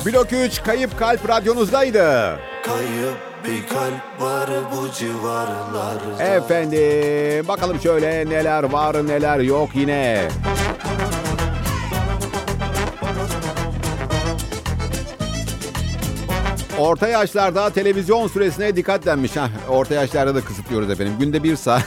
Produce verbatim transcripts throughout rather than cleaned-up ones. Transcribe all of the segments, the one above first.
Blok üç Kayıp Kalp radyonuzdaydı. Kayıp bir kalp var bu civarlarda. Efendim bakalım şöyle neler var neler yok yine. Orta yaşlarda televizyon süresine dikkat denmiş. Heh, orta yaşlarda da kısıtlıyoruz efendim. Günde bir saat.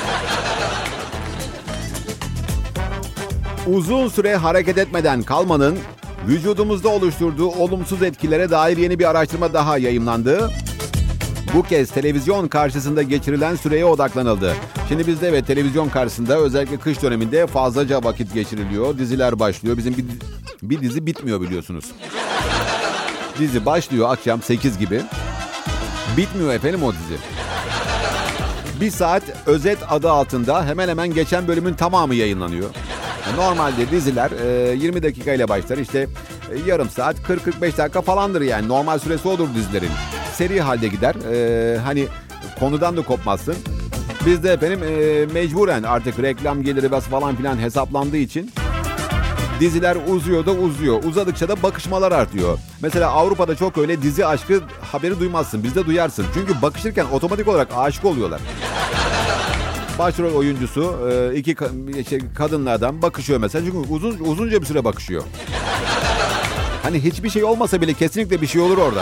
Uzun süre hareket etmeden kalmanın vücudumuzda oluşturduğu olumsuz etkilere dair yeni bir araştırma daha yayımlandı. Bu kez televizyon karşısında geçirilen süreye odaklanıldı. Şimdi bizde evet televizyon karşısında özellikle kış döneminde fazlaca vakit geçiriliyor. Diziler başlıyor. Bizim bir, bir dizi bitmiyor biliyorsunuz. Dizi başlıyor akşam sekiz gibi. Bitmiyor efendim o dizi. Bir saat özet adı altında hemen hemen geçen bölümün tamamı yayınlanıyor. Normalde diziler yirmi dakika ile başlar. İşte yarım saat kırk kırk beş dakika falandır yani. Normal süresi odur dizilerin. Seri halde gider. Hani konudan da kopmazsın. Bizde efendim mecburen artık reklam geliri bas falan filan hesaplandığı için diziler uzuyor da uzuyor. Uzadıkça da bakışmalar artıyor. Mesela Avrupa'da çok öyle dizi aşkı haberi duymazsın. Bizde duyarsın. Çünkü bakışırken otomatik olarak aşık oluyorlar. Başrol oyuncusu iki kadınlardan bakışıyor mesela. Çünkü uzun uzunca bir süre bakışıyor. Hani hiçbir şey olmasa bile kesinlikle bir şey olur orada.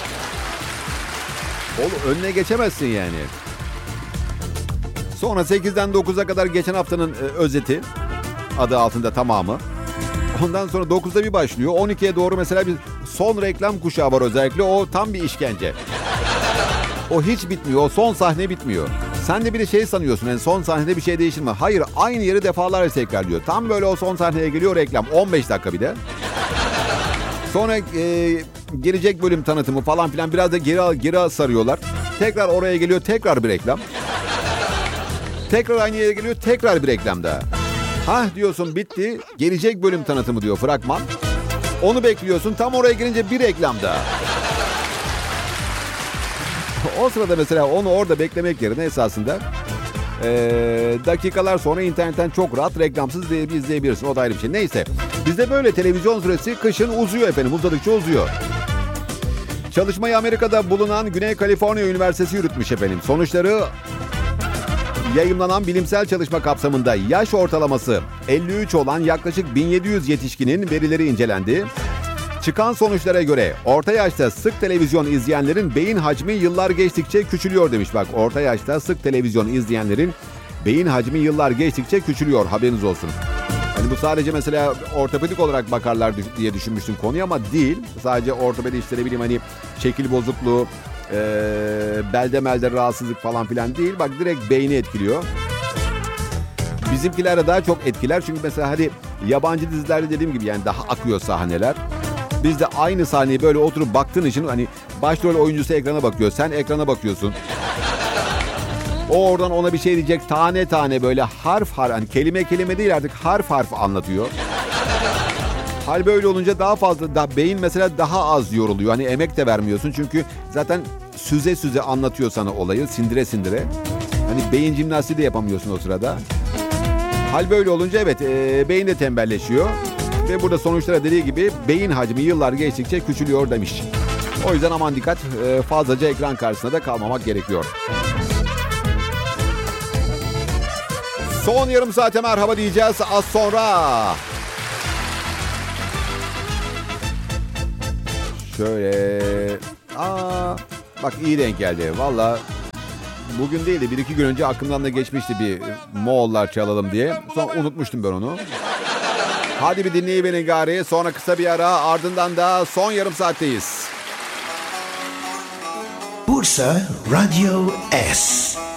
Oğlum önüne geçemezsin yani. Sonra sekizden dokuza kadar geçen haftanın özeti adı altında tamamı. Ondan sonra dokuzda bir başlıyor. on ikiye doğru mesela bir son reklam kuşağı var özellikle. O tam bir işkence. O hiç bitmiyor. O son sahne bitmiyor. Sen de bir de şey sanıyorsun. Yani son sahnede bir şey değişir mi? Hayır. Aynı yeri defalarca tekrarlıyor. Tam böyle o son sahneye geliyor reklam. on beş dakika bir de. Sonra e, gelecek bölüm tanıtımı falan filan biraz da geri, geri sarıyorlar. Tekrar oraya geliyor. Tekrar bir reklam. Tekrar aynı yere geliyor. Tekrar bir reklam daha. Hah diyorsun bitti. Gelecek bölüm tanıtımı diyor fragman. Onu bekliyorsun. Tam oraya gelince bir reklam daha. O sırada mesela onu orada beklemek yerine esasında ee, dakikalar sonra internetten çok rahat reklamsız izleyebilirsin. O da ayrı bir şey. Neyse. Bizde böyle televizyon süresi kışın uzuyor efendim. Uzadıkça uzuyor. Çalışmayı Amerika'da bulunan Güney Kaliforniya Üniversitesi yürütmüş efendim. Sonuçları yayımlanan bilimsel çalışma kapsamında yaş ortalaması elli üç olan yaklaşık bin yedi yüz yetişkinin verileri incelendi. Çıkan sonuçlara göre orta yaşta sık televizyon izleyenlerin beyin hacmi yıllar geçtikçe küçülüyor demiş. Bak orta yaşta sık televizyon izleyenlerin beyin hacmi yıllar geçtikçe küçülüyor, haberiniz olsun. Hani bu sadece mesela ortopedik olarak bakarlar diye düşünmüştüm konuyu ama değil. Sadece ortopedi işte ne bileyim hani şekil bozukluğu, e, belde melde rahatsızlık falan filan değil. Bak direkt beyni etkiliyor. Bizimkiler de daha çok etkiler. Çünkü mesela hadi yabancı dizilerde dediğim gibi yani daha akıyor sahneler. Biz de aynı sahneyi böyle oturup baktığın için hani başrol oyuncusu ekrana bakıyor. Sen ekrana bakıyorsun. O oradan ona bir şey diyecek. Tane tane böyle harf harf. Hani kelime kelime değil artık harf harf anlatıyor. Hal böyle olunca daha fazla daha beyin mesela daha az yoruluyor. Hani emek de vermiyorsun. Çünkü zaten süze süze anlatıyor sana olayı. Sindire sindire. Hani beyin jimnastiği de yapamıyorsun o sırada. Hal böyle olunca evet e, beyin de tembelleşiyor. Ve burada sonuçlara dediği gibi beyin hacmi yıllar geçtikçe küçülüyor demiş. O yüzden aman dikkat, fazlaca ekran karşısında da kalmamak gerekiyor. Son yarım saate merhaba diyeceğiz az sonra. Şöyle, aa, bak iyi denk geldi. Valla bugün değil de bir iki gün önce aklımdan da geçmişti bir Moğollar çalalım diye. Sonra unutmuştum ben onu. Hadi bir dinleyin beni gari. Sonra kısa bir ara, ardından da son yarım saatteyiz. Bursa Radyo S.